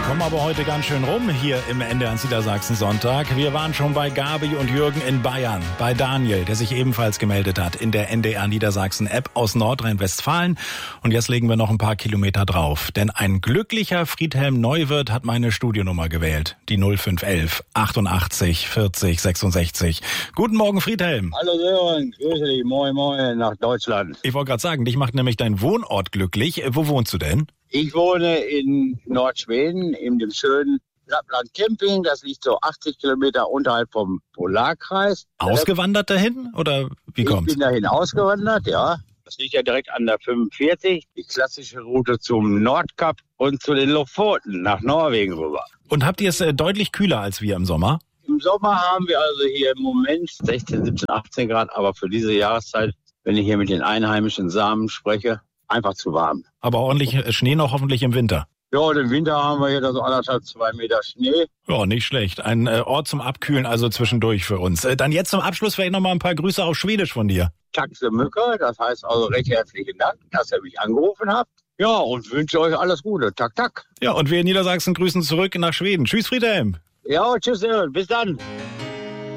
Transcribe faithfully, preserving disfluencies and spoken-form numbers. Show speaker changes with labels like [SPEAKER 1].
[SPEAKER 1] kommen aber heute ganz schön rum hier im N D R Niedersachsen Sonntag. Wir waren schon bei Gabi und Jürgen in Bayern, bei Daniel, der sich ebenfalls gemeldet hat in der N D R Niedersachsen App aus Nordrhein-Westfalen. Und jetzt legen wir noch ein paar Kilometer drauf, denn ein glücklicher Friedhelm Neuwirth hat meine Studionummer gewählt, die null fünf elf achtundachtzig vierzig sechsundsechzig. Guten Morgen, Friedhelm.
[SPEAKER 2] Hallo Sören, grüße dich, moin moin nach Deutschland.
[SPEAKER 1] Ich wollte gerade sagen, dich macht nämlich dein Wohnort glücklich. Wo wohnst du denn?
[SPEAKER 2] Ich wohne in Nordschweden, in dem schönen Lappland Camping. Das liegt so achtzig Kilometer unterhalb vom Polarkreis.
[SPEAKER 1] Ausgewandert dahin oder wie kommt's?
[SPEAKER 2] Ich bin dahin ausgewandert, ja. Das liegt ja direkt an der fünfundvierzig, die klassische Route zum Nordkap und zu den Lofoten nach Norwegen rüber.
[SPEAKER 1] Und habt ihr es äh, deutlich kühler als wir im Sommer?
[SPEAKER 2] Im Sommer haben wir also hier im Moment sechzehn, siebzehn, achtzehn Grad, aber für diese Jahreszeit, wenn ich hier mit den einheimischen Samen spreche, einfach zu warm.
[SPEAKER 1] Aber ordentlich Schnee noch hoffentlich im Winter.
[SPEAKER 2] Ja, und im Winter haben wir hier da so anderthalb, zwei Meter Schnee.
[SPEAKER 1] Ja, nicht schlecht. Ein äh, Ort zum Abkühlen, also zwischendurch für uns. Äh, dann jetzt zum Abschluss vielleicht noch mal ein paar Grüße auf Schwedisch von dir.
[SPEAKER 2] Tack så mycket, das heißt also recht herzlichen Dank, dass ihr mich angerufen habt. Ja, und wünsche euch alles Gute. Tack, tack.
[SPEAKER 1] Ja, und wir in Niedersachsen grüßen zurück nach Schweden. Tschüss, Friedhelm.
[SPEAKER 2] Ja, tschüss, bis dann.